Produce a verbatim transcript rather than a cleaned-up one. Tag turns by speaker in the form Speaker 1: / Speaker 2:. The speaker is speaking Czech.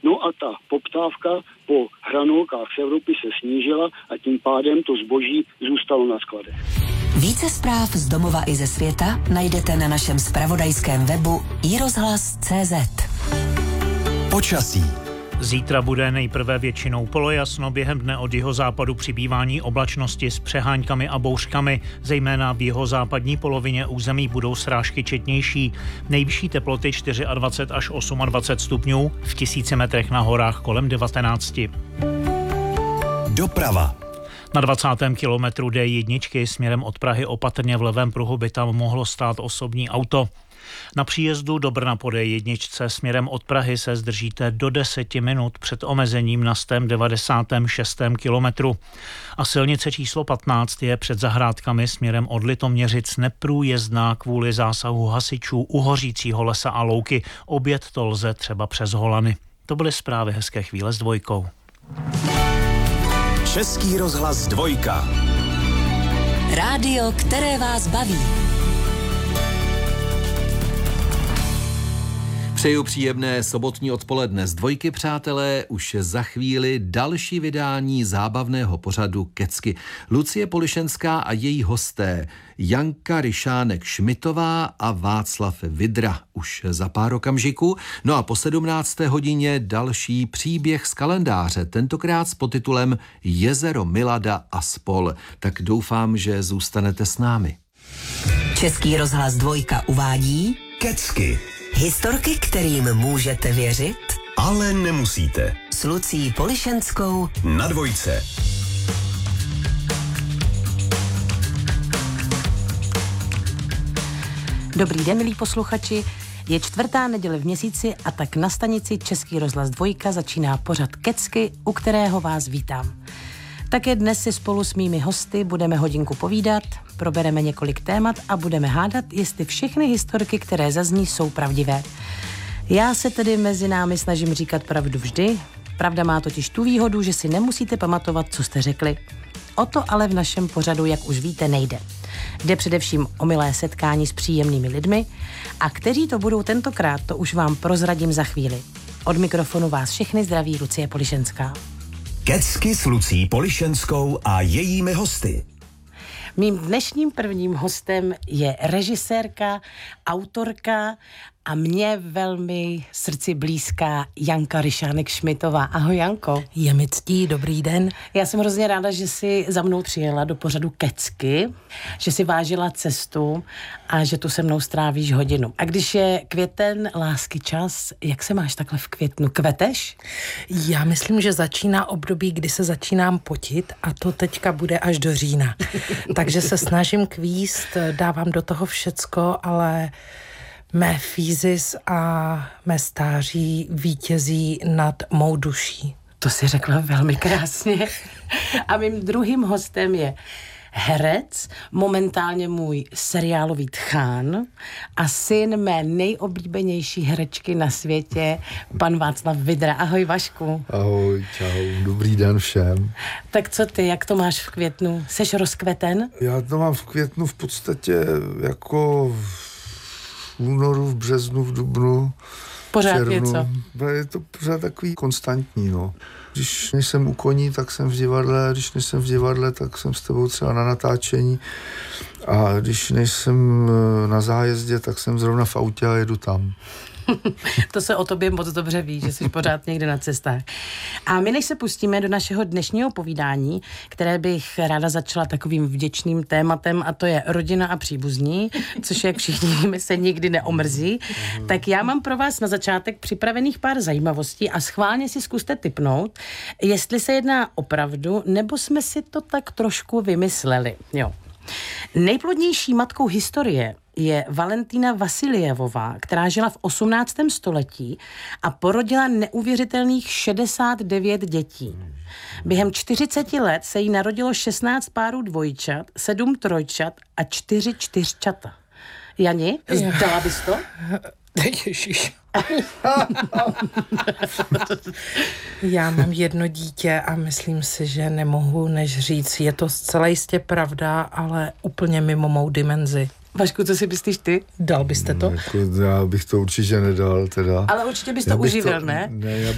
Speaker 1: No a ta poptávka po hranolkách z Evropy se snížila a tím pádem to zboží zůstalo na skladech.
Speaker 2: Více zpráv z domova i ze světa najdete na našem zpravodajském webu i rozhlas tečka cé zet.
Speaker 3: Počasí.
Speaker 4: Zítra bude nejprve většinou polojasno, během dne od jihozápadu přibývání oblačnosti s přeháňkami a bouřkami, zejména v jihozápadní polovině území budou srážky četnější. Nejvyšší teploty dvacet čtyři až dvacet osm stupňů, v tisíci metrech na horách kolem devatenáct.
Speaker 3: Doprava.
Speaker 4: Na dvacátém kilometru dé jedna směrem od Prahy opatrně v levém pruhu by tam mohlo stát osobní auto. Na příjezdu do Brna po dé jedna směrem od Prahy se zdržíte do deseti minut před omezením na stém devadesátém šestém kilometru. A silnice číslo patnáct je před zahrádkami směrem od Litoměřic neprůjezdná kvůli zásahu hasičů u hořícího lesa a louky. Objet to lze třeba přes Holany. To byly zprávy, hezké chvíle s dvojkou.
Speaker 3: Český rozhlas dvojka.
Speaker 2: Rádio, které vás baví.
Speaker 5: Přeju příjemné sobotní odpoledne z dvojky, přátelé, už za chvíli další vydání zábavného pořadu Kecky. Lucie Polišenská a její hosté Janka Ryšánek-Šmitová a Václav Vidra už za pár okamžiků. No a po sedmnácté hodině další příběh z kalendáře, tentokrát s podtitulem Jezero Milada a spol. Tak doufám, že zůstanete s námi.
Speaker 2: Český rozhlas dvojka uvádí
Speaker 3: Kecky.
Speaker 2: Historky, kterým můžete věřit,
Speaker 3: Ale nemusíte.
Speaker 2: s Lucí Polišenskou
Speaker 3: Na dvojce.
Speaker 6: Dobrý den, milí posluchači. Je čtvrtá neděle v měsíci a tak na stanici Český rozhlas dvojka začíná pořad Kecky, u kterého vás vítám. Také dnes si spolu s mými hosty budeme hodinku povídat, probereme několik témat a budeme hádat, jestli všechny historky, které zazní, jsou pravdivé. Já se tedy mezi námi snažím říkat pravdu vždy. Pravda má totiž tu výhodu, že si nemusíte pamatovat, co jste řekli. O to ale v našem pořadu, jak už víte, nejde. Jde především o milé setkání s příjemnými lidmi a kteří to budou tentokrát, to už vám prozradím za chvíli. Od mikrofonu vás všechny zdraví Lucie Polišenská.
Speaker 3: Kecky s Lucí Polišenskou a jejími hosty.
Speaker 6: Mým dnešním prvním hostem je režisérka, autorka a mě velmi srdci blízká Janka Ryšánek-Šmitová. Ahoj, Janko.
Speaker 7: Je mi ctí, dobrý den.
Speaker 6: Já jsem hrozně ráda, že jsi za mnou přijela do pořadu Kecky, že si vážila cestu a že tu se mnou strávíš hodinu. A když je květen, lásky čas, jak se máš takhle v květnu? Kveteš?
Speaker 7: Já myslím, že začíná období, kdy se začínám potit a to teďka bude až do října. Takže se snažím kvíst, dávám do toho všecko, ale mé fízis a mé stáří vítězí nad mou duší.
Speaker 6: To si řekla velmi krásně. A mým druhým hostem je herec, momentálně můj seriálový tchán a syn mé nejoblíbenější herečky na světě, pan Václav Vidra. Ahoj, Vašku.
Speaker 8: Ahoj, čau, dobrý den všem.
Speaker 6: Tak co ty, jak to máš v květnu? Seš rozkveten?
Speaker 8: Já to mám v květnu v podstatě jako v únoru, v březnu, v dubnu,
Speaker 6: Pořád
Speaker 8: červnu.
Speaker 6: něco.
Speaker 8: Je to pořád takový konstantní, no. Když nejsem u koní, tak jsem v divadle, když nejsem v divadle, tak jsem s tebou třeba na natáčení a když nejsem na zájezdě, tak jsem zrovna v autě a jedu tam.
Speaker 6: To se o tobě moc dobře ví, že jsi pořád někde na cestách. A my než se pustíme do našeho dnešního povídání, které bych ráda začala takovým vděčným tématem, a to je rodina a příbuzní, což jak všichni víme se nikdy neomrzí, tak já mám pro vás na začátek připravených pár zajímavostí a schválně si zkuste tipnout, jestli se jedná opravdu, nebo jsme si to tak trošku vymysleli. Jo. Nejplodnější matkou historie je Valentína Vasiljevová, která žila v osmnáctém století a porodila neuvěřitelných šedesát devět dětí. Během čtyřiceti let se jí narodilo šestnáct párů dvojčat, sedm trojčat a čtyři čtyřčata. Jani, zdala bys to?
Speaker 7: Ježiš. Já mám jedno dítě a myslím si, že nemohu než říct, je to zcela jistě pravda, ale úplně mimo mou dimenzi.
Speaker 6: Vašku, co si myslíš ty?
Speaker 7: Dal byste to?
Speaker 8: No, jako já bych to určitě nedal, teda.
Speaker 6: Ale určitě bys
Speaker 8: Já
Speaker 6: to
Speaker 8: bych
Speaker 6: uživil,
Speaker 8: to,
Speaker 6: ne?
Speaker 8: Ne, já